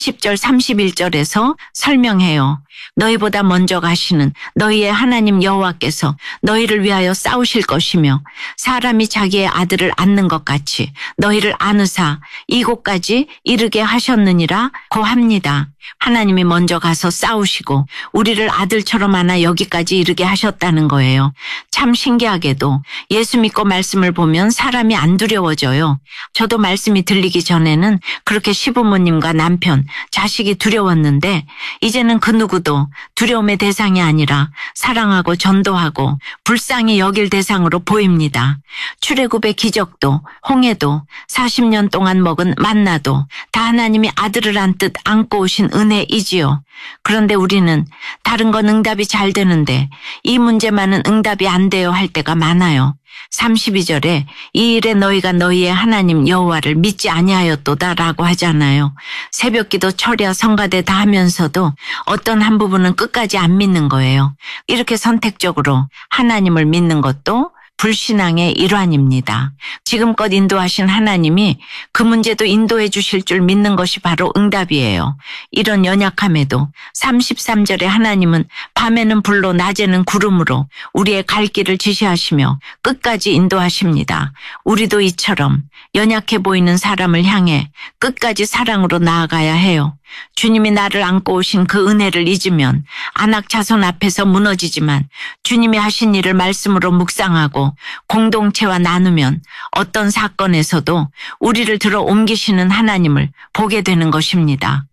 10절 31절에서 설명해요. 너희보다 먼저 가시는 너희의 하나님 여호와께서 너희를 위하여 싸우실 것이며 사람이 자기의 아들을 안는 것 같이 너희를 안으사 이곳까지 이르게 하셨느니라 고합니다. 하나님이 먼저 가서 싸우시고 우리를 아들처럼 안아 여기까지 이르게 하셨다는 거예요. 참 신기하게도 예수 믿고 말씀을 보면 사람이 안 두려워져요. 저도 말씀이 들리기 전에는 그렇게 시부모님과 남편, 자식이 두려웠는데 이제는 그 누구도 두려움의 대상이 아니라 사랑하고 전도하고 불쌍히 여길 대상으로 보입니다. 출애굽의 기적도 홍해도 40년 동안 먹은 만나도 다 하나님이 아들을 안듯 안고 오신 은혜이지요. 그런데 우리는 다른 건 응답이 잘 되는데 이 문제만은 응답이 안 돼요 할 때가 많아요. 32절에 이 일에 너희가 너희의 하나님 여호와를 믿지 아니하였도다 라고 하잖아요. 새벽기도 철야 성가대 다 하면서도 어떤 한 부분은 끝까지 안 믿는 거예요. 이렇게 선택적으로 하나님을 믿는 것도 불신앙의 일환입니다. 지금껏 인도하신 하나님이 그 문제도 인도해 주실 줄 믿는 것이 바로 응답이에요. 이런 연약함에도 33절에 하나님은 밤에는 불로 낮에는 구름으로 우리의 갈 길을 지시하시며 끝까지 인도하십니다. 우리도 이처럼 연약해 보이는 사람을 향해 끝까지 사랑으로 나아가야 해요. 주님이 나를 안고 오신 그 은혜를 잊으면 안악 자손 앞에서 무너지지만 주님이 하신 일을 말씀으로 묵상하고 공동체와 나누면 어떤 사건에서도 우리를 들어 옮기시는 하나님을 보게 되는 것입니다.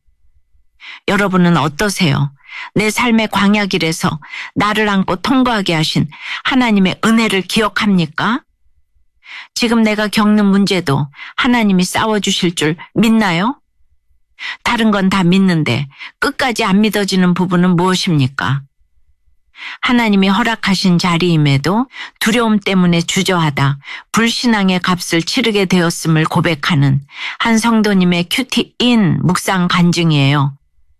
여러분은 어떠세요? 내 삶의 광야길에서 나를 안고 통과하게 하신 하나님의 은혜를 기억합니까? 지금 내가 겪는 문제도 하나님이 싸워주실 줄 믿나요? 다른 건 다 믿는데 끝까지 안 믿어지는 부분은 무엇입니까? 하나님이 허락하신 자리임에도 두려움 때문에 주저하다 불신앙의 값을 치르게 되었음을 고백하는 한 성도님의 큐티인 묵상 간증이에요.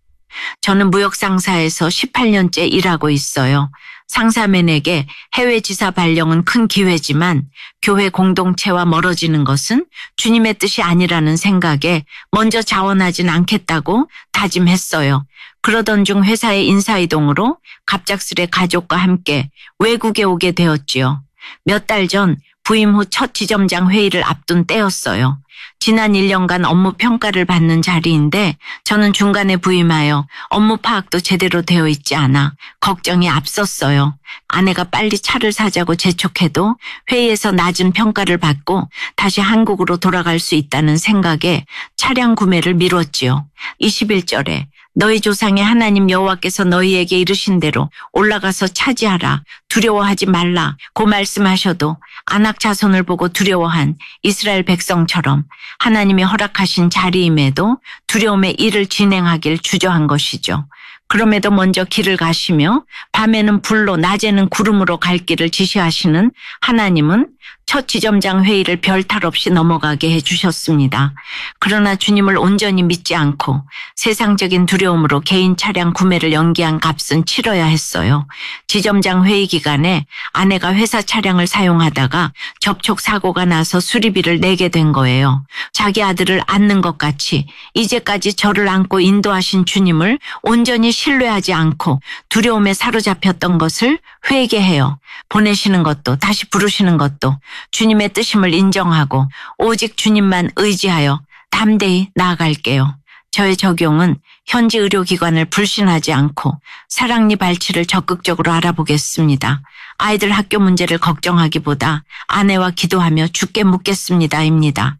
저는 무역상사에서 18년째 일하고 있어요. 상사맨에게 해외 지사 발령은 큰 기회지만 교회 공동체와 멀어지는 것은 주님의 뜻이 아니라는 생각에 먼저 자원하진 않겠다고 다짐했어요. 그러던 중 회사의 인사이동으로 갑작스레 가족과 함께 외국에 오게 되었지요. 몇 달 전 부임 후 첫 지점장 회의를 앞둔 때였어요. 지난 1년간 업무 평가를 받는 자리인데 저는 중간에 부임하여 업무 파악도 제대로 되어 있지 않아 걱정이 앞섰어요. 아내가 빨리 차를 사자고 재촉해도 회의에서 낮은 평가를 받고 다시 한국으로 돌아갈 수 있다는 생각에 차량 구매를 미뤘지요. 21절에 너희 조상의 하나님 여호와께서 너희에게 이르신 대로 올라가서 차지하라. 두려워하지 말라. 고 말씀하셔도 안악 자손을 보고 두려워한 이스라엘 백성처럼 하나님이 허락하신 자리임에도 두려움의 일을 진행하길 주저한 것이죠. 그럼에도 먼저 길을 가시며 밤에는 불로 낮에는 구름으로 갈 길을 지시하시는 하나님은 첫 지점장 회의를 별탈 없이 넘어가게 해주셨습니다. 그러나 주님을 온전히 믿지 않고 세상적인 두려움으로 개인 차량 구매를 연기한 값은 치러야 했어요. 지점장 회의 기간에 아내가 회사 차량을 사용하다가 접촉 사고가 나서 수리비를 내게 된 거예요. 자기 아들을 안는 것 같이 이제까지 저를 안고 인도하신 주님을 온전히 신뢰하지 않고 두려움에 사로잡혔던 것을 회개해요. 보내시는 것도 다시 부르시는 것도 주님의 뜻임을 인정하고 오직 주님만 의지하여 담대히 나아갈게요. 저의 적용은 현지 의료기관을 불신하지 않고 사랑니 발치를 적극적으로 알아보겠습니다. 아이들 학교 문제를 걱정하기보다 아내와 기도하며 주께 묻겠습니다입니다.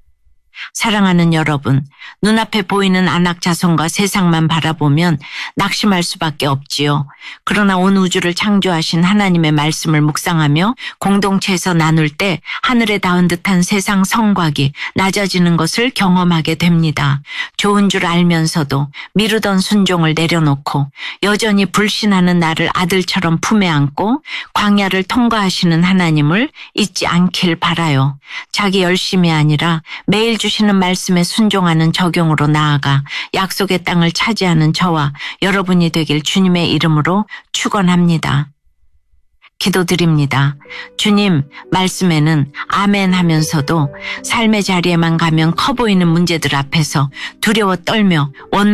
사랑하는 여러분, 눈앞에 보이는 안악 자손과 세상만 바라보면 낙심할 수밖에 없지요. 그러나 온 우주를 창조하신 하나님의 말씀을 묵상하며 공동체에서 나눌 때 하늘에 닿은 듯한 세상 성곽이 낮아지는 것을 경험하게 됩니다. 좋은 줄 알면서도 미루던 순종을 내려놓고 여전히 불신하는 나를 아들처럼 품에 안고 광야를 통과하시는 하나님을 잊지 않길 바라요. 자기 열심이 아니라 매일 주시는 말씀에 순종하는 적용으로 나아가 약속의 땅을 차지하는 저와 여러분이 되길 주님의 이름으로 축원합니다. 기도드립니다. 주님, 말씀에는 아멘 하면서도 삶의 자리에만 가면 커 보이는 문제들 앞에서 두려워 떨며 원망